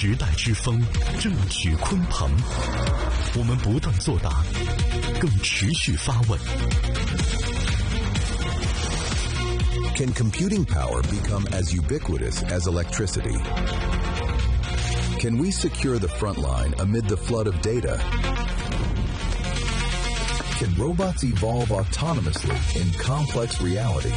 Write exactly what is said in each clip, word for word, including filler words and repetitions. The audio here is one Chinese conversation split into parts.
时代之风正举鲲鹏，我们不断作答，更持续发问。 Can computing power become as ubiquitous as electricity? Can we secure the front line amid the flood of data? Can robots evolve autonomously in complex reality?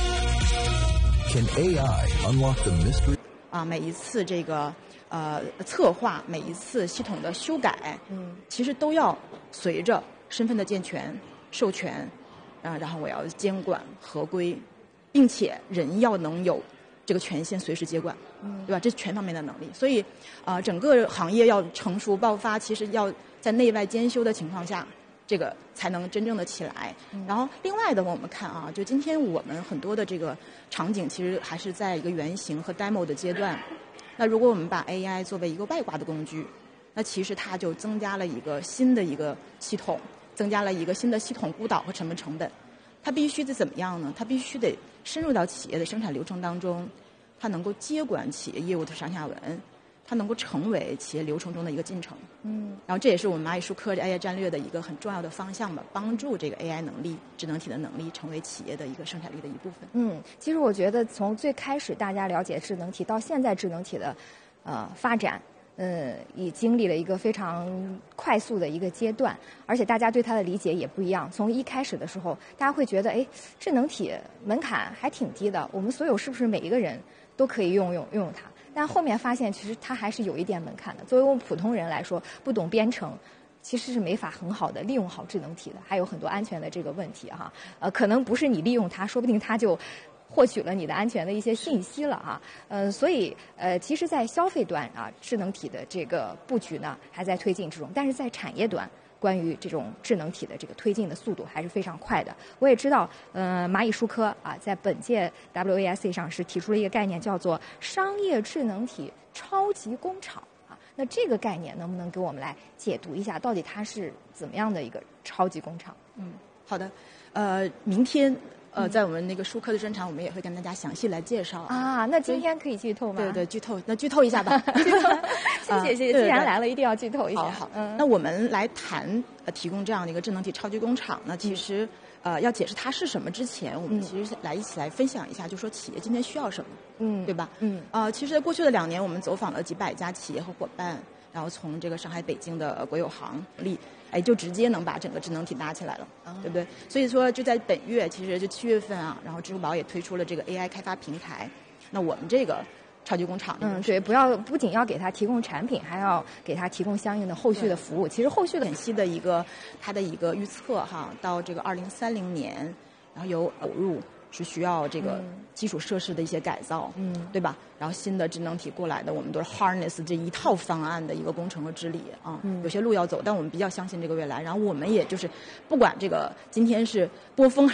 Can A I unlock the mystery? 啊，每一次这个呃策划，每一次系统的修改，嗯，其实都要随着身份的健全、授权，啊，然后我要监管合规，并且人要能有这个权限随时接管，嗯，对吧？这是全方面的能力。所以，啊、呃，整个行业要成熟爆发，其实要在内外兼修的情况下，这个才能真正的起来。嗯、然后，另外的我们看啊，就今天我们很多的这个场景，其实还是在一个原型和 demo 的阶段。那如果我们把 A I 作为一个外挂的工具，那其实它就增加了一个新的一个系统，增加了一个新的系统孤岛和成本成本。它必须得怎么样呢？它必须得深入到企业的生产流程当中，它能够接管企业业务的上下文，它能够成为企业流程中的一个进程。嗯，然后这也是我们蚂蚁舒科这 A I 战略的一个很重要的方向吧，帮助这个 A I 能力、智能体的能力成为企业的一个生产力的一部分。 嗯，其实我觉得从最开始大家了解智能体到现在智能体的呃发展。嗯，已经历了一个非常快速的一个阶段，而且大家对它的理解也不一样。从一开始的时候，大家会觉得，哎，智能体门槛还挺低的，我们所有是不是每一个人都可以用用用用它？但后面发现，其实它还是有一点门槛的。作为我们普通人来说，不懂编程，其实是没法很好的利用好智能体的，还有很多安全的这个问题哈。呃，可能不是你利用它，说不定它就获取了你的安全的一些信息了哈，呃，所以呃，其实，在消费端啊，智能体的这个布局呢，还在推进之中，但是在产业端，关于这种智能体的这个推进的速度还是非常快的。我也知道，呃，蚂蚁舒科啊，在本届 W A S C 上是提出了一个概念，叫做商业智能体超级工厂啊。那这个概念能不能给我们来解读一下，到底它是怎么样的一个超级工厂？ 嗯，好的，呃，明天。呃，在我们那个舒科的专场，我们也会跟大家详细来介绍啊。那今天可以剧透吗？ 对对，剧透，那剧透一下吧。 谢谢谢谢，既然来了，一定要剧透一下。 好好，嗯，那我们来谈呃，提供这样的一个智能体超级工厂呢，其实呃，要解释它是什么之前，我们其实来一起来分享一下，就说企业今天需要什么，嗯，对吧？嗯，啊、呃，其实过去的两年，我们走访了几百家企业和伙伴。然后从这个上海、北京的国有行力，哎，就直接能把整个智能体搭起来了，哦、对不对？所以说，就在本月，其实就七月份啊，然后支付宝也推出了这个 A I 开发平台。那我们这个超级工厂， 嗯，对，不要不仅要给它提供产品，还要给它提供相应的后续的服务。其实后续的本期的一个它的一个预测哈，到这个二零三零年，然后有投入。是需要这个基础设施的一些改造，嗯，对吧？然后新的智能体过来的，我们都是 harness 这一套方案的一个工程和治理啊，嗯、有些路要走，但我们比较相信这个未来。然后我们也就是不管这个今天是波峰。